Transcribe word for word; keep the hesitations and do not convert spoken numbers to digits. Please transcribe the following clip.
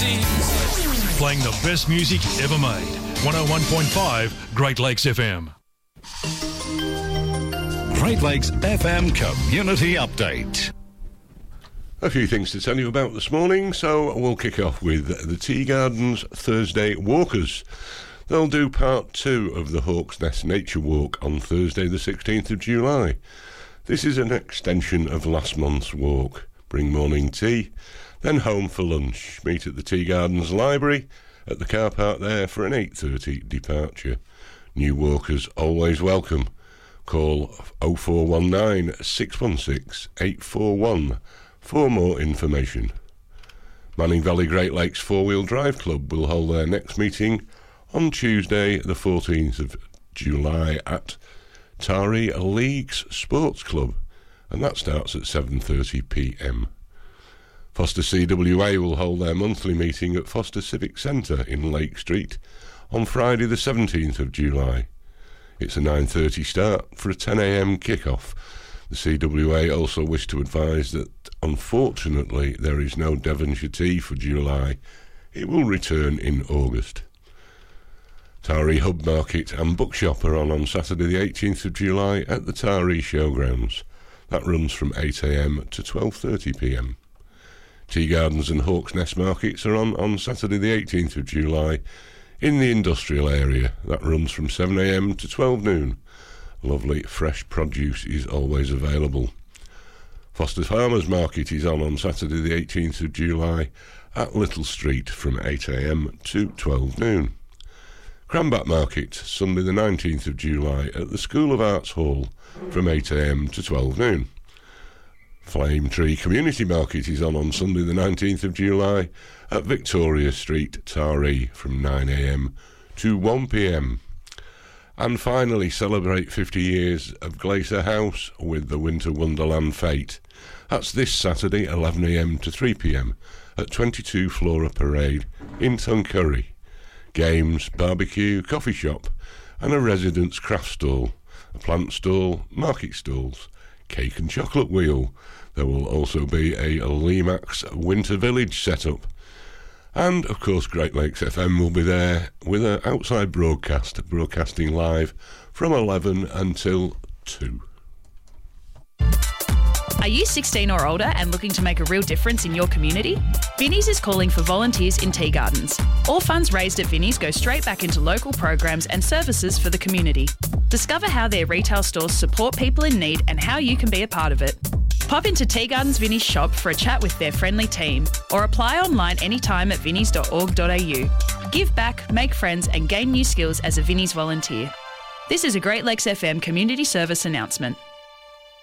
sings. Playing the best music ever made. one oh one point five Great Lakes F M. Great Lakes F M Community Update. A few things to tell you about this morning, so we'll kick off with the Tea Gardens Thursday Walkers. They'll do part two of the Hawks Nest Nature Walk on Thursday the sixteenth of July. This is an extension of last month's walk. Bring morning tea, then home for lunch. Meet at the Tea Gardens Library at the car park there for an eight thirty departure. New walkers always welcome. Call oh four one nine, six one six, eight four one for more information. Manning Valley Great Lakes Four-Wheel Drive Club will hold their next meeting on Tuesday the fourteenth of July at Taree Leagues Sports Club, and that starts at seven thirty p m. Foster C W A will hold their monthly meeting at Foster Civic Centre in Lake Street on Friday the seventeenth of July. It's a nine thirty start for a ten a m kick-off. The C W A also wish to advise that unfortunately there is no Devonshire tea for July. It will return in August. Taree Hub Market and Bookshop are on on Saturday the eighteenth of July at the Taree Showgrounds. That runs from eight a m to twelve thirty p m. Tea Gardens and Hawks Nest Markets are on on Saturday the eighteenth of July in the industrial area. That runs from seven a m to twelve noon. Lovely fresh produce is always available. Foster Farmers Market is on on Saturday the eighteenth of July at Little Street from eight a m to twelve noon. Cranbat Market, Sunday the nineteenth of July at the School of Arts Hall from eight a m to twelve noon. Flame Tree Community Market is on on Sunday the nineteenth of July at Victoria Street, Taree from nine a m to one p m. And finally, celebrate fifty years of Glacier House with the Winter Wonderland Fete. That's this Saturday, eleven a m to three p m at twenty-two Flora Parade in Tuncurry. Games, barbecue, coffee shop and a residents' craft stall, a plant stall, market stalls, cake and chocolate wheel. There will also be a Lemax Winter Village set-up. And, of course, Great Lakes F M will be there with an outside broadcast, broadcasting live from eleven until two. Are you sixteen or older and looking to make a real difference in your community? Vinnie's is calling for volunteers in Tea Gardens. All funds raised at Vinnie's go straight back into local programs and services for the community. Discover how their retail stores support people in need and how you can be a part of it. Pop into Tea Gardens Vinnie's shop for a chat with their friendly team, or apply online anytime at vinnies dot org dot a u. Give back, make friends and gain new skills as a Vinnie's volunteer. This is a Great Lakes F M community service announcement.